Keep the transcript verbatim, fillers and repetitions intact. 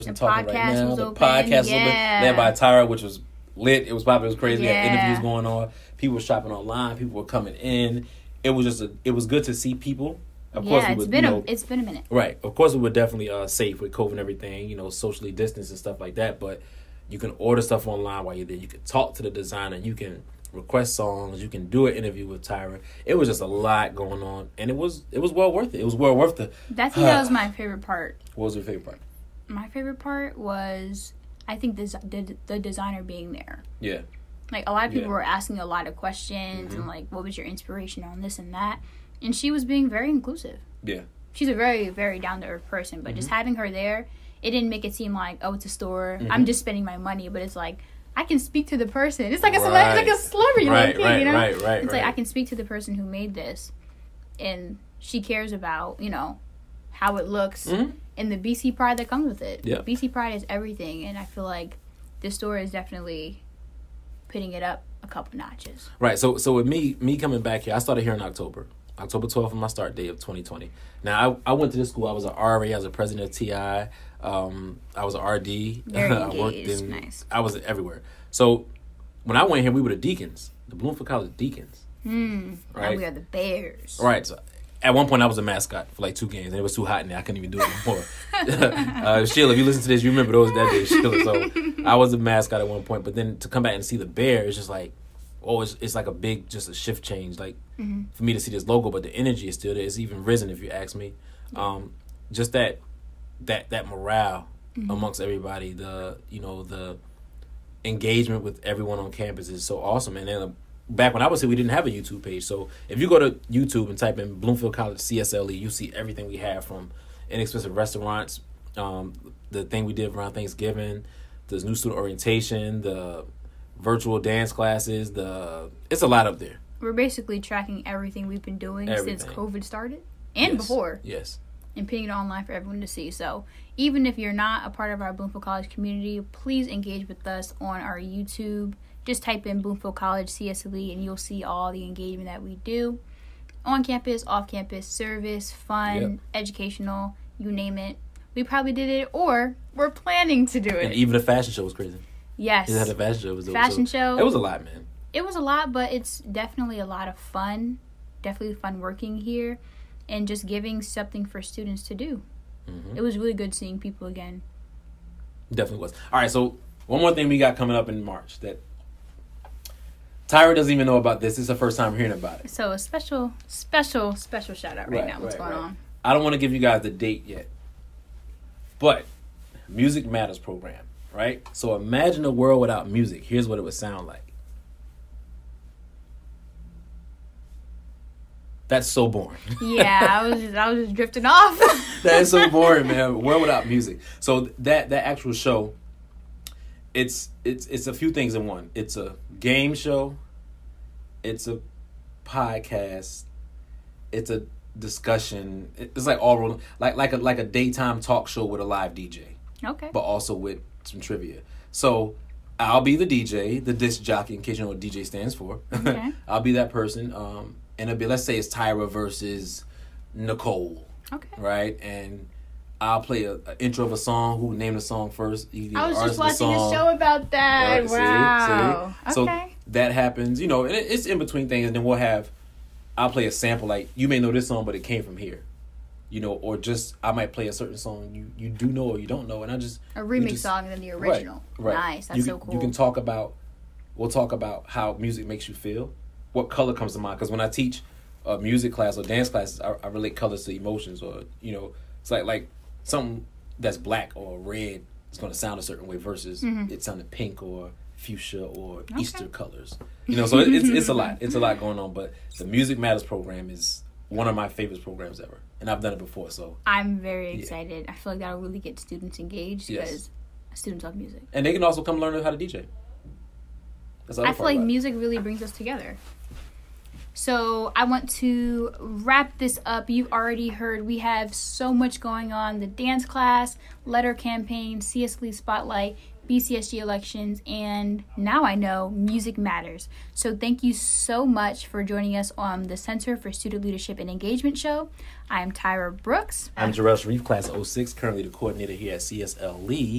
The talking podcast right now. was the open. podcast yeah. was led by Tyra, which was lit. It was popular. It was crazy. Yeah. We had interviews going on. People were shopping online. People were coming in. It was just a, it was good to see people. Of yeah, course, we it's would, been you a know, it's been a minute. Right. Of course, we were definitely uh, safe with COVID and everything. You know, socially distanced and stuff like that. But you can order stuff online while you're there. You can talk to the designer. You can request songs. You can do an interview with Tyra. It was just a lot going on, and it was it was well worth it. It was well worth it. I think that was my favorite part. What was your favorite part? My favorite part was, I think, the, the, the designer being there. Yeah. Like, a lot of people Yeah. were asking a lot of questions Mm-hmm. and, like, what was your inspiration on this and that? And she was being very inclusive. Yeah. She's a very, very down-to-earth person. But Mm-hmm. just having her there, it didn't make it seem like, oh, it's a store. Mm-hmm. I'm just spending my money. But it's like, I can speak to the person. It's like a, cele- Right. it's like a celebrity, Right, like, right, you know? right, right, It's right. like, I can speak to the person who made this. And she cares about, you know, how it looks. Mm-hmm. And the B C pride that comes with it. Yeah. B C pride is everything, and I feel like this store is definitely putting it up a couple notches. Right. So so with me me coming back here, I started here in October. October twelfth was my start date of twenty twenty. Now, I, I went to this school. I was an R A. I was a president of T I. Um, I was an R D. Very I worked engaged. in, Nice. I was everywhere. So when I went here, we were the Deacons, the Bloomfield College Deacons. Hmm. Right. And we are the Bears. Right. So at one point, I was a mascot for like two games, and it was too hot in there. I couldn't even do it anymore. uh, Sheila, if you listen to this, you remember those that day, Sheila. So I was a mascot at one point, but then to come back and see the Bear, it's just like, oh, it's, it's like a big, just a shift change. Like Mm-hmm. for me to see this logo, but the energy is still there. It's even risen, if you ask me. Um, just that, that that morale Mm-hmm. amongst everybody, the you know the engagement with everyone on campus is so awesome. And then uh, back when I was here, we didn't have a YouTube page. So if you go to YouTube and type in Bloomfield College C S L E, you see everything we have, from inexpensive restaurants, um, the thing we did around Thanksgiving, the new student orientation, the virtual dance classes. The it's a lot up there. We're basically tracking everything we've been doing Everything. since COVID started and Yes. before, Yes. and putting it online for everyone to see. So even if you're not a part of our Bloomfield College community, please engage with us on our YouTube. Just type in Bloomfield College C S L E and you'll see all the engagement that we do. On campus, off campus, service, fun, Yep. educational, you name it. We probably did it, or we're planning to do And it. even the fashion show was crazy. Yes. It had a fashion show. It was, Fashion so, show. It was a lot, man. It was a lot, but it's definitely a lot of fun. Definitely fun working here and just giving something for students to do. Mm-hmm. It was really good seeing people again. Definitely was. All right, so one more thing we got coming up in March that Tyra doesn't even know about this. This is her first time hearing about it. So a special, special, special shout out right, Right, now. What's right, going right. on? I don't want to give you guys the date yet, but Music Matters program, right? So imagine a world without music. Here's what it would sound like. That's so boring. Yeah, I was just, I was just drifting off. That is so boring, man. World without music. So that that actual show, it's it's it's a few things in one. It's a game show. It's a podcast. It's a discussion. It's like all rolled- like like a like a daytime talk show with a live D J, Okay. but also with some trivia. So I'll be the D J, the disc jockey, in case you know what D J stands for. Okay. I'll be that person. Um, and it'll be, let's say it's Tyra versus Nicole. Okay. Right, and I'll play a, a intro of a song. Who named the song first? You I was the just artist of watching the a song. show about that. Right, see, Wow. see? So Okay. that happens, you know, and it, it's in between things. And then we'll have, I'll play a sample, like you may know this song, but it came from here, you know, or just I might play a certain song you you do know or you don't know, and I just A we remix just- song than the Right, original. right. Nice. That's you so can, cool. You can talk about, we'll talk about how music makes you feel, what color comes to mind. Because when I teach a music class or dance classes, I, I relate colors to emotions, or you know, it's like like something that's black or red is going to sound a certain way versus Mm-hmm. it sounding pink or fuchsia or Easter colors. You know, so it, it's it's a lot. It's a lot going on. But the Music Matters program is one of my favorite programs ever, and I've done it before. So I'm very Yeah. excited. I feel like that'll really get students engaged Yes. because students love music. and they can also come learn how to D J. That's the other I feel part like about it. music really brings us together. So I want to wrap this up. You've already heard we have so much going on. The dance class, letter campaign, C S L E Spotlight, B C S G elections, and now I know music matters. So thank you so much for joining us on the Center for Student Leadership and Engagement show. I am Tyra Brooks. I'm Jarrell Sharif, class oh six, currently the coordinator here at C S L E.